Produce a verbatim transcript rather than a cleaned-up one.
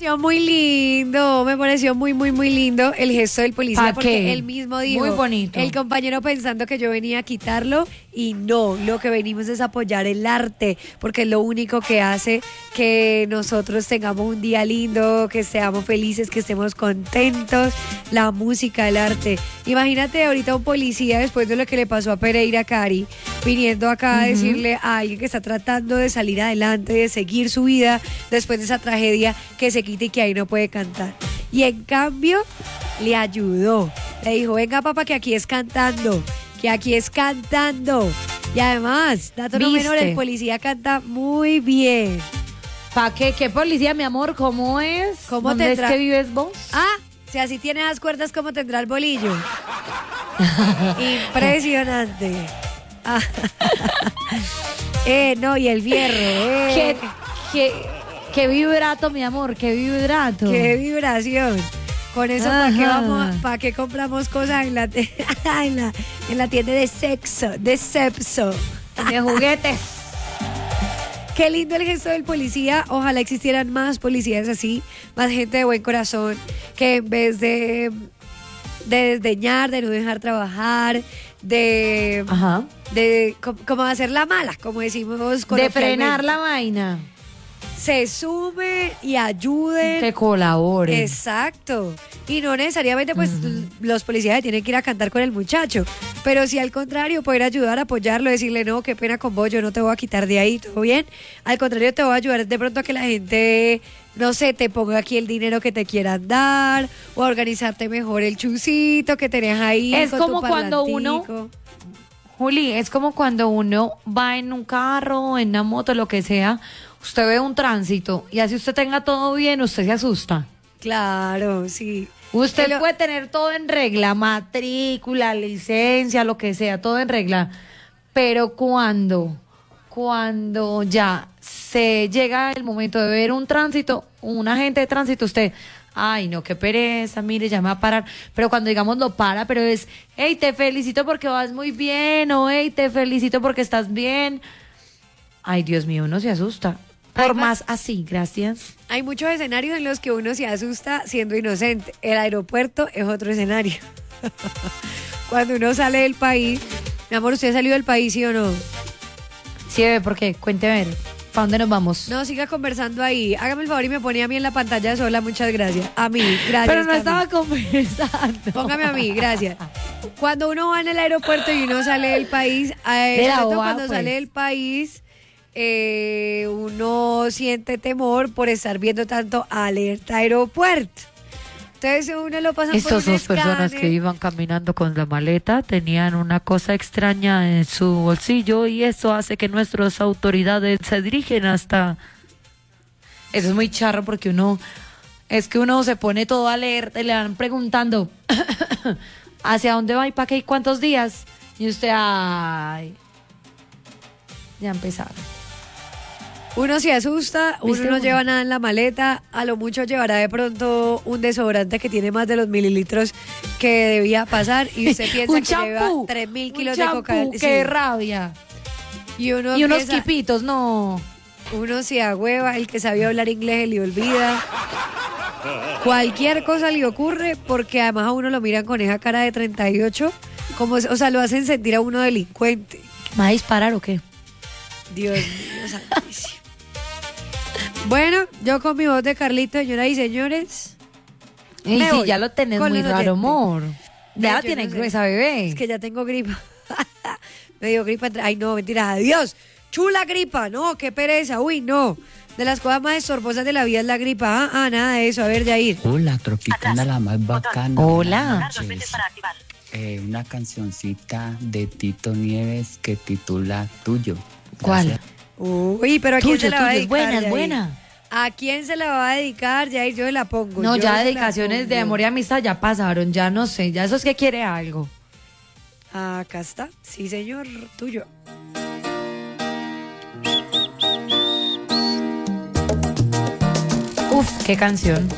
pareció muy lindo, me pareció muy, muy, muy lindo el gesto del policía, ¿Pa porque qué? él mismo dijo, Muy bonito. el compañero pensando que yo venía a quitarlo, y no, lo que venimos es apoyar el arte, porque es lo único que hace que nosotros tengamos un día lindo, que seamos felices, que estemos contentos, la música, el arte. Imagínate ahorita un policía, después de lo que le pasó a Pereira Cari, viniendo acá uh-huh. a decirle a alguien que está tratando de salir adelante, de seguir su vida después de esa tragedia, que se quite y que ahí no puede cantar. Y en cambio, le ayudó. Le dijo, venga papá, que aquí es cantando, que aquí es cantando. Y además, dato no menor, el policía canta muy bien. ¿Para qué? ¿Qué policía, mi amor? ¿Cómo es? ¿Cómo ¿Dónde tendrá? es que vives vos? Ah, si así tiene las cuerdas, ¿cómo tendrá el bolillo? Impresionante. Ah. eh, no, y el fierro. Eh. ¿Qué, qué, qué vibrato, mi amor, qué vibrato. Qué vibración. Con eso, ¿para qué vamos? ¿Para qué compramos cosas en la, en la, en la tienda de sexo, de sexo, de juguetes? Qué lindo el gesto del policía. Ojalá existieran más policías así, más gente de buen corazón, que en vez de, de desdeñar, de no dejar trabajar, de, Ajá. de como, como hacer la mala, como decimos, de frenar la vaina, se sumen y ayuden, que colaboren. Exacto. Y no necesariamente pues uh-huh. los policías tienen que ir a cantar con el muchacho, pero si al contrario poder ayudar, apoyarlo, decirle no, qué pena con vos, yo no te voy a quitar de ahí, todo bien. Al contrario, te voy a ayudar de pronto a que la gente, no sé, te ponga aquí el dinero que te quieran dar, o a organizarte mejor el chucito que tenés ahí. Es con como tu cuando uno, Juli, es como cuando uno va en un carro, en una moto, lo que sea. Usted ve un tránsito y así usted tenga todo bien, usted se asusta. Claro, sí. Usted Pero puede tener todo en regla, matrícula, licencia, lo que sea, todo en regla. Pero cuando, cuando ya se llega el momento de ver un tránsito, un agente de tránsito, usted, ay no, qué pereza, mire, ya me va a parar. Pero cuando digamos lo para, pero es, hey, te felicito porque vas muy bien, o hey, te felicito porque estás bien. Ay, Dios mío, uno se asusta. Por más así, gracias. Hay muchos escenarios en los que uno se asusta siendo inocente. El aeropuerto es otro escenario. Cuando uno sale del país. Mi amor, ¿usted ha salido del país, sí o no? Sí, bebé, ¿por qué? Cuente a ver. ¿Para dónde nos vamos? No, siga conversando ahí. Hágame el favor y me pone a mí en la pantalla sola. Muchas gracias. A mí, gracias. Pero no Cami. estaba conversando. Póngame a mí, gracias. Cuando uno va en el aeropuerto y uno sale del país, eh, de la boba, cuando pues. sale del país... Eh, uno siente temor por estar viendo tanto alerta aeropuerto. Entonces uno lo pasa Estas por un dos personas escáner. que iban caminando con la maleta tenían una cosa extraña en su bolsillo y eso hace que nuestras autoridades se dirigen hasta... Eso es muy charro porque uno, es que uno se pone todo alerta y le van preguntando ¿hacia dónde va y para qué y cuántos días? Y usted, ay, ya empezaron. Uno se asusta, uno no lleva nada en la maleta, a lo mucho llevará de pronto un desodorante que tiene más de los mililitros que debía pasar y usted piensa un que champú, lleva tres mil kilos un de cocaína. ¡Qué Sí. rabia! Y, uno Y unos empieza, quipitos, no. uno se agüeva, el que sabía hablar inglés se le olvida. Cualquier cosa le ocurre porque además a uno lo miran con esa cara de treinta y ocho, como, o sea, lo hacen sentir a uno delincuente. ¿Va a disparar o qué? Dios mío, santísimo. Bueno, yo con mi voz de Carlito, señoras y señores. Y me si voy ya lo tenés con muy los raro, oyentes. amor. Ya la Yo tiene no sé. gruesa, bebé. Es que ya tengo gripa. Me dio gripa. entre- Ay, no, mentira. Adiós. Chula gripa. No, qué pereza. Uy, no. De las cosas más estorbosas de la vida es la gripa. Ah, ah nada de eso. A ver, Yair. Hola, Tropicana, la más bacana. Hola. Buenas noches. Eh, una cancioncita de Tito Nieves que titula Tuyo. ¿Cuál? Gracias. Uy, pero ¿a quién Tuyo, se la va a tuyo, es dedicar? buena, es Yair? buena. ¿A quién se la va a dedicar? Yair, yo la pongo. No, yo ya se la dedicaciones de pongo. amor y amistad ya pasaron, ya no sé, ya eso es que quiere algo. Acá está. Sí, señor. Tuyo. Uf, qué canción.